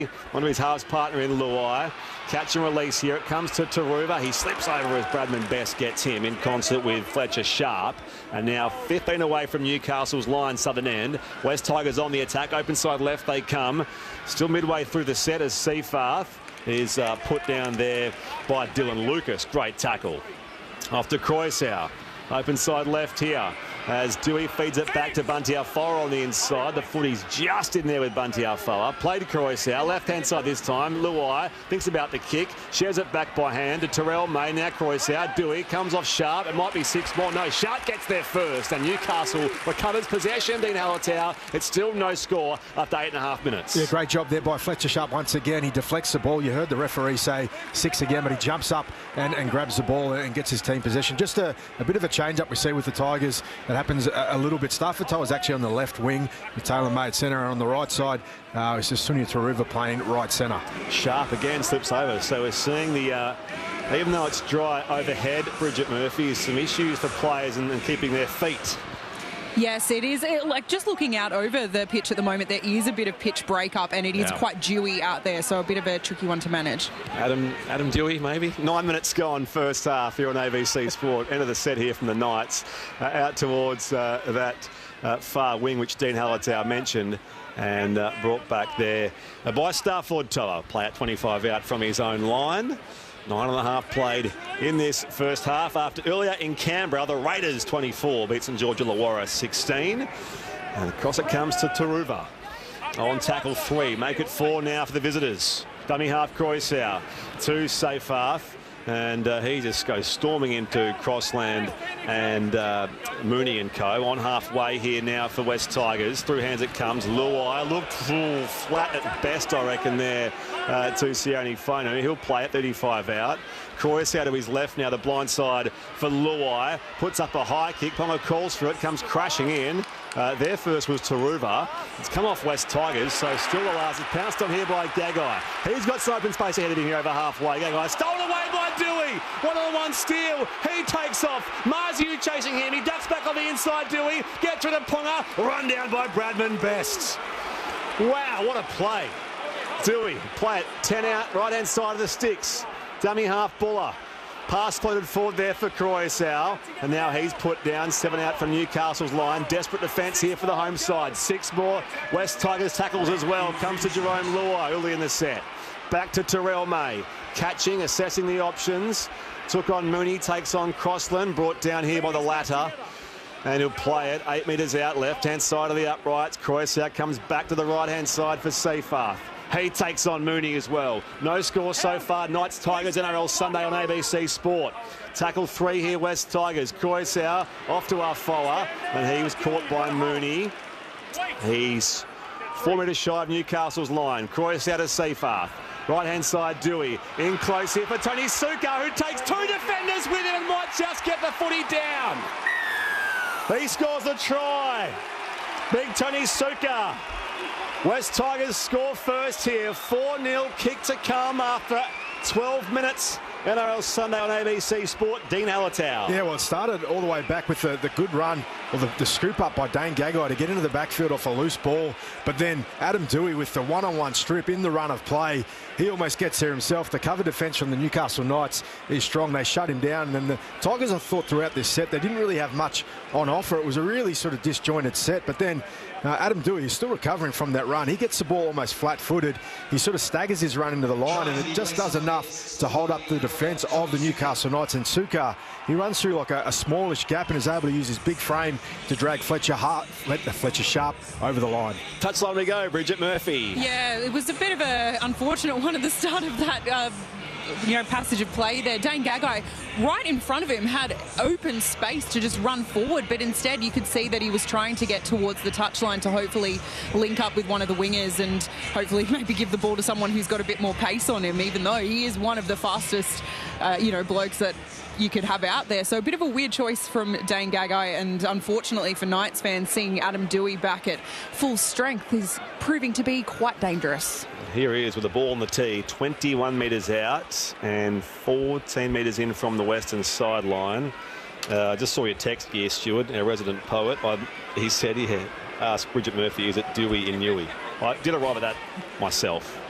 One of his halves partner in Luai. Catch and release here. It comes to Taruva. He slips over as Bradman Best gets him in concert with Fletcher Sharp. And now 15 away from Newcastle's line, southern end. West Tigers on the attack. Open side left they come. Still midway through the set as Seafarth is put down there by Dylan Lucas. Great tackle. Off to Croysau. Open side left here as Dewey feeds it back to Bunty Afoa on the inside. The footy's just in there with Bunty Afoa. Played to Croysau. Left-hand side this time. Luai thinks about the kick. Shares it back by hand to Terrell May. Now Croysau. Dewey comes off Sharp. It might be 6 more. No, Sharp gets there first. And Newcastle recovers possession. Dean Hallertau. It's still no score after 8.5 minutes. Yeah, great job there by Fletcher Sharp once again. He deflects the ball. You heard the referee say 6 again, but he jumps up and grabs the ball and gets his team possession. Just a bit of a change-up we see with the Tigers. It happens a little bit. Stafford was actually on the left wing with Taylor May at centre, and on the right side it's just Sunia Taruva playing right centre. Sharp again slips over, so we're seeing the even though it's dry overhead, Bridget Murphy, some issues for players and keeping their feet. Yes, it is. Like, just looking out over the pitch at the moment, there is a bit of pitch breakup, and it is quite dewy out there, so a bit of a tricky one to manage. Adam Dewey, maybe? 9 minutes gone, first half here on ABC Sport. End of the set here from the Knights. Out towards that far wing, which Dean Hallertau mentioned, and brought back there by Starford Toa. Play at 25 out from his own line. 9.5 played in this first half. After earlier in Canberra, the Raiders 24 beat St George Illawarra 16. And across it comes to Taruva. On tackle 3. Make it 4 now for the visitors. Dummy half Croysau to Seafarth. And he just goes storming into Crossland and Mooney and co. On halfway here now for West Tigers. Through hands it comes. Luai looked flat at best, I reckon, there to Sione Fono. He'll play it 35 out. Croysau to his left now, the blind side for Luai. Puts up a high kick. Ponga calls for it, comes crashing in. Their first was Taruva. It's come off West Tigers, so still the last. It's pounced on here by Gagai. He's got some open space ahead of him here over halfway. Gagai stolen away by Dewey. 1-on-1 steal. He takes off. Marziu chasing him. He ducks back on the inside, Dewey. Get through the Ponga. Run down by Bradman Best. Wow, what a play. Dewey, play it 10 out, right-hand side of the sticks. Dummy half Buller. Pass floated forward there for Croysau. And now he's put down. 7 out from Newcastle's line. Desperate defence here for the home side. 6 more. West Tigers tackles as well. Comes to Jerome Luai early in the set. Back to Terrell May. Catching, assessing the options. Took on Mooney, takes on Crossland. Brought down here by the latter. And he'll play it 8 metres out, left-hand side of the uprights. Croysau comes back to the right-hand side for Seafarth. He takes on Mooney as well. No score so far. Knights Tigers NRL Sunday on ABC Sport. Tackle 3 here, West Tigers. Croysau off to Afoa, and he was caught by Mooney. He's 4 metres shy of Newcastle's line. Croysau to Seafarth. Right-hand side, Dewey. In close here for Tony Suka, who takes 2 defenders with him and might just get the footy down. He scores the try. Big Tony Suka. West Tigers score first here. 4-0 kick to come after 12 minutes. NRL Sunday on ABC Sport. Dean Hallertau. Yeah, well, it started all the way back with the good run, or the scoop up by Dane Gagai to get into the backfield off a loose ball. But then Adam Dewey with the one-on-one strip in the run of play. He almost gets there himself. The cover defence from the Newcastle Knights is strong. They shut him down. And the Tigers, I thought, throughout this set, they didn't really have much on offer. It was a really sort of disjointed set. But then Adam Dewey is still recovering from that run. He gets the ball almost flat-footed. He sort of staggers his run into the line, and it just does enough to hold up the defence of the Newcastle Knights. And Suka, he runs through like a smallish gap and is able to use his big frame to drag Fletcher Sharp over the line. Touchline we go, Bridget Murphy. Yeah, it was a bit of an unfortunate one at the start of that passage of play there. Dane Gagai, right in front of him, had open space to just run forward, but instead you could see that he was trying to get towards the touchline to hopefully link up with one of the wingers and hopefully maybe give the ball to someone who's got a bit more pace on him, even though he is one of the fastest, blokes that you could have out there. So a bit of a weird choice from Dane Gagai, and unfortunately for Knights fans, seeing Adam Dewey back at full strength is proving to be quite dangerous. Here he is with the ball on the tee, 21 metres out and 14 metres in from the western sideline. I just saw your text here, Stuart, our resident poet. He said he had asked Bridget Murphy, is it Dewey in Newey? I did arrive at that myself.